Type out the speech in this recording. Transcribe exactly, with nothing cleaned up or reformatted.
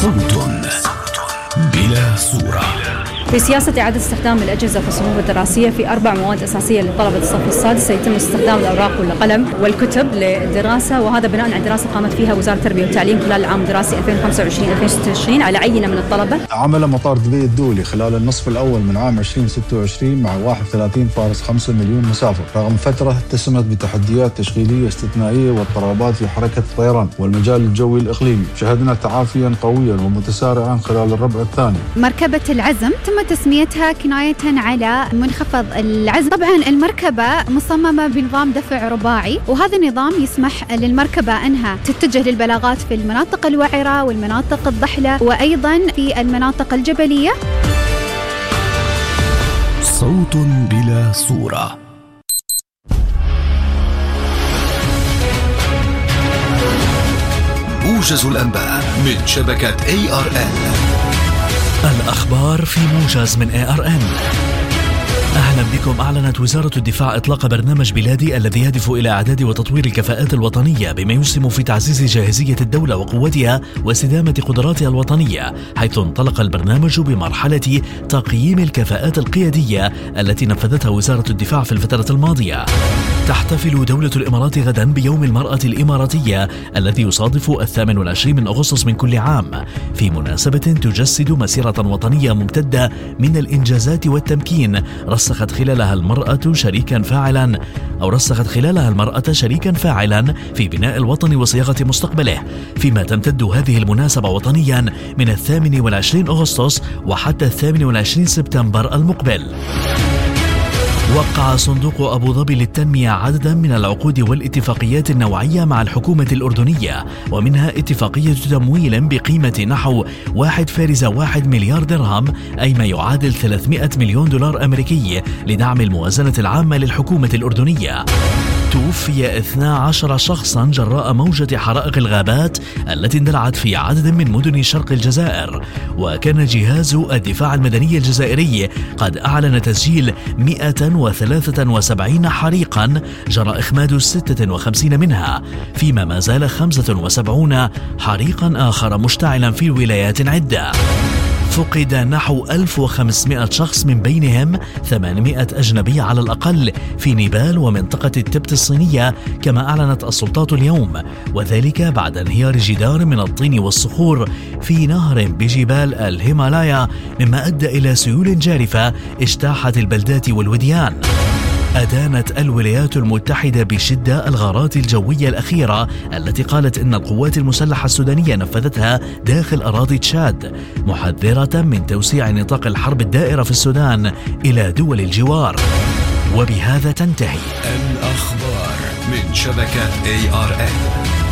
صوت بلا صورة. في سياسة إعادة استخدام الأجهزة في الصفوف الدراسية في أربع مواد أساسية لطلبة الصف السادس سيتم استخدام الأوراق والقلم والكتب للدراسة، وهذا بناء على دراسة قامت فيها وزارة التربية والتعليم خلال العام الدراسي ألفين وخمسة وعشرين ألفين وستة وعشرين على عينة من الطلبة. عمل مطار دبي الدولي خلال النصف الأول من عام ألفين وستة وعشرين مع واحد وثلاثين فاصلة خمسة مليون مسافر، رغم فترة اتسمت بتحديات تشغيلية استثنائية واضطرابات في حركة الطيران والمجال الجوي الإقليمي. شهدنا تعافيا قويا ومتسارعا خلال الربع الثاني. مركبة العزم تم تسميتها كناية على منخفض العزم. طبعا المركبة مصممة بنظام دفع رباعي، وهذا النظام يسمح للمركبة أنها تتجه للبلاغات في المناطق الوعرة والمناطق الضحلة وأيضا في المناطق الجبلية. صوت بلا صورة. موجز الأنباء من شبكة إيه آر إن. الأخبار في موجز من إيه آر إن. أهلا بكم. أعلنت وزارة الدفاع إطلاق برنامج بلادي الذي يهدف إلى إعداد وتطوير الكفاءات الوطنية بما يسهم في تعزيز جاهزية الدولة وقوتها واستدامة قدراتها الوطنية، حيث انطلق البرنامج بمرحلة تقييم الكفاءات القيادية التي نفذتها وزارة الدفاع في الفترة الماضية. تحتفل دولة الإمارات غدا بيوم المرأة الإماراتية الذي يصادف الثامن والعشرين من أغسطس من كل عام، في مناسبة تجسد مسيرة وطنية ممتدة من الإنجازات والتمكين رسخت خلالها المرأة شريكا فاعلا أو رسخت خلالها المرأة شريكا فاعلا في بناء الوطن وصياغة مستقبله، فيما تمتد هذه المناسبة وطنيا من الثامن والعشرين أغسطس وحتى الثامن والعشرين سبتمبر المقبل. وقع صندوق أبو ظبي للتنمية عددا من العقود والاتفاقيات النوعية مع الحكومة الأردنية، ومنها اتفاقية تمويل بقيمة نحو واحد فاصلة واحد مليار درهم أي ما يعادل ثلاثمائة مليون دولار أمريكي لدعم الموازنة العامة للحكومة الأردنية. توفي اثني عشر شخصا جراء موجة حرائق الغابات التي اندلعت في عدد من مدن شرق الجزائر، وكان جهاز الدفاع المدني الجزائري قد أعلن تسجيل مئة وثلاثة وسبعين حريقا جرى إخماد ستة وخمسين منها، فيما ما زال خمسة وسبعين حريقا آخر مشتعلا في ولايات عدة. فقد نحو ألف وخمسمائة شخص من بينهم ثمانمائة أجنبي على الأقل في نيبال ومنطقة التبت الصينية كما أعلنت السلطات اليوم، وذلك بعد انهيار جدار من الطين والصخور في نهر بجبال الهيمالايا مما أدى إلى سيول جارفة اجتاحت البلدات والوديان. أدانت الولايات المتحدة بشدة الغارات الجوية الأخيرة التي قالت إن القوات المسلحة السودانية نفذتها داخل أراضي تشاد، محذرة من توسيع نطاق الحرب الدائرة في السودان إلى دول الجوار. وبهذا تنتهي الأخبار من شبكة إيه آر إن.